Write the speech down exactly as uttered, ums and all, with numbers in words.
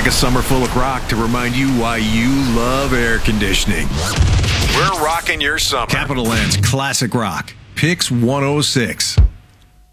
back a summer full of rock to remind you why you love air conditioning. We're rocking your summer. Capital Land's Classic Rock. Pix one oh six.